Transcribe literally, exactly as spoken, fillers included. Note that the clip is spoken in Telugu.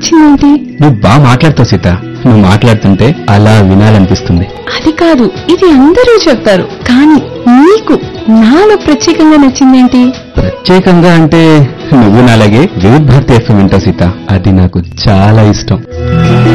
నచ్చిందేంటి? నువ్వు బాగా మాట్లాడుతావు సీత. నువ్వు మాట్లాడుతుంటే అలా వినాలనిపిస్తుంది. అది కాదు, ఇది అందరూ చెప్తారు, కానీ నీకు నాలో ప్రత్యేకంగా నచ్చిందేంటి? ప్రత్యేకంగా అంటే నువ్వు నాలాగే వివిధ భారతి ఎఫ్ఎం వింటావు సీత. అది నాకు చాలా ఇష్టం.